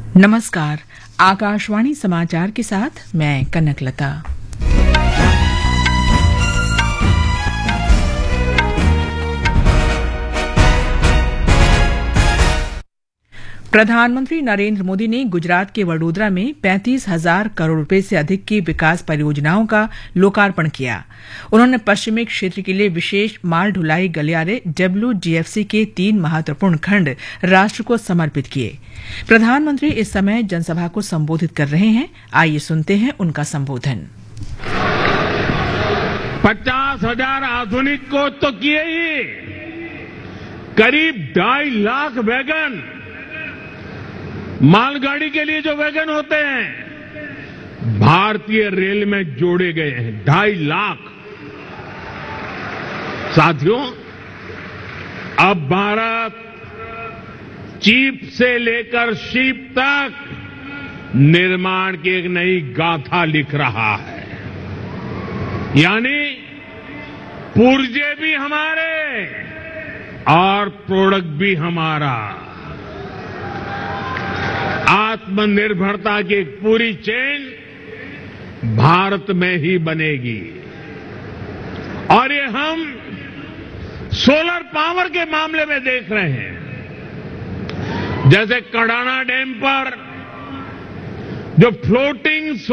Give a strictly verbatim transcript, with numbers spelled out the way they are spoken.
नमस्कार। आकाशवाणी समाचार के साथ मैं कनकलता। प्रधानमंत्री नरेंद्र मोदी ने गुजरात के वडोदरा में पैंतीस हजार करोड़ रुपए से अधिक की विकास परियोजनाओं का लोकार्पण किया। उन्होंने पश्चिमी क्षेत्र के लिए विशेष माल ढुलाई गलियारे डब्ल्यूडीएफसी के तीन महत्वपूर्ण खंड राष्ट्र को समर्पित किए। प्रधानमंत्री इस समय जनसभा को संबोधित कर रहे हैं। आइए सुनते हैं उनका संबोधन। पचास हजार आधुनिक कोच तो किए ही, करीब ढाई लाख वैगन, मालगाड़ी के लिए जो वैगन होते हैं, भारतीय रेल में जोड़े गए हैं। ढाई लाख। साथियों, अब भारत चीप से लेकर शीप तक निर्माण की एक नई गाथा लिख रहा है। यानी पुर्जे भी हमारे और प्रोडक्ट भी हमारा। आत्मनिर्भरता की एक पूरी चेन भारत में ही बनेगी। और ये हम सोलर पावर के मामले में देख रहे हैं। जैसे कड़ाना डैम पर जो फ्लोटिंग